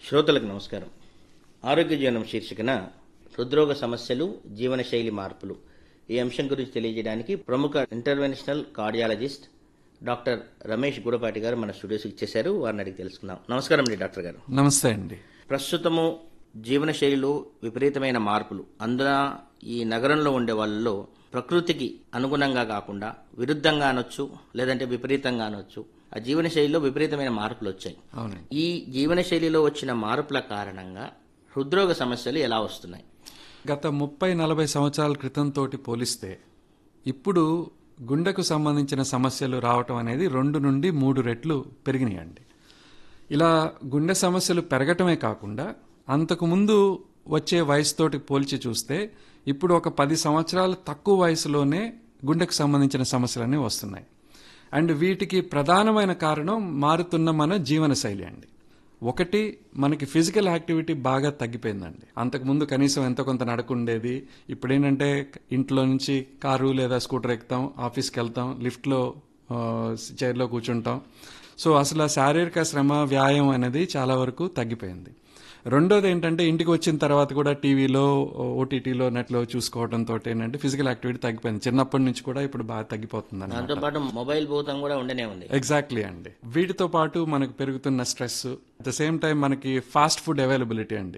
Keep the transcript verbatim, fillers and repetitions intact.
శ్రోతలకు నమస్కారం. ఆరోగ్య జీవనం శీర్షికన హృద్రోగ సమస్యలు, జీవనశైలి మార్పులు ఈ అంశం గురించి తెలియజేయడానికి ప్రముఖ interventional cardiologist doctor Ramesh Gudapati గారు మన స్టూడియోస్కి ఇచ్చేశారు. వారిని అడిగి తెలుసుకుందాం. నమస్కారం అండి డాక్టర్ గారు. నమస్తే అండి. ప్రస్తుతము జీవనశైలిలో విపరీతమైన మార్పులు, అందున ఈ నగరంలో ఉండే వాళ్ళలో ప్రకృతికి అనుగుణంగా కాకుండా విరుద్ధంగా అనొచ్చు, లేదంటే విపరీతంగా అనొచ్చు, ఆ జీవనశైలిలో విపరీతమైన మార్పులు వచ్చాయి. అవునండి. ఈ జీవనశైలిలో వచ్చిన మార్పుల కారణంగా హృద్రోగ సమస్యలు ఎలా వస్తున్నాయి? గత ముప్పై నలభై సంవత్సరాల క్రితం తోటి పోలిస్తే ఇప్పుడు గుండెకు సంబంధించిన సమస్యలు రావటం అనేది రెండు నుండి మూడు రెట్లు పెరిగినాయండి. ఇలా గుండె సమస్యలు పెరగటమే కాకుండా అంతకుముందు వచ్చే వయసుతోటి పోల్చి చూస్తే ఇప్పుడు ఒక పది సంవత్సరాలు తక్కువ వయసులోనే గుండెకు సంబంధించిన సమస్యలన్నీ వస్తున్నాయి. అండ్ వీటికి ప్రధానమైన కారణం మారుతున్న మన జీవనశైలి అండి. ఒకటి, మనకి ఫిజికల్ యాక్టివిటీ బాగా తగ్గిపోయిందండి. అంతకుముందు కనీసం ఎంతో కొంత నడకుండేది. ఇప్పుడు ఏంటంటే ఇంట్లో నుంచి కారు లేదా స్కూటర్ ఎక్కుతాం, ఆఫీస్కి వెళ్తాం, లిఫ్ట్లో చైర్లో కూర్చుంటాం. సో అసలు ఆ శారీరక శ్రమ, వ్యాయామం అనేది చాలా వరకు తగ్గిపోయింది. రెండోది ఏంటంటే ఇంటికి వచ్చిన తర్వాత కూడా టీవీలో, ఓటీటీలో, నెట్లో చూసుకోవడంతో ఏంటంటే ఫిజికల్ యాక్టివిటీ తగ్గిపోయింది. చిన్నప్పటి నుంచి కూడా ఇప్పుడు బాగా తగ్గిపోతుంది అన్నమాట. దాంతో పాటు మొబైల్ భూతం కూడా ఉండనే ఉంది. ఎగ్జాక్ట్లీ అండి. వీటితో పాటు మనకు పెరుగుతున్న stress, at the same time మనకి ఫాస్ట్ ఫుడ్ అవైలబిలిటీ అండి.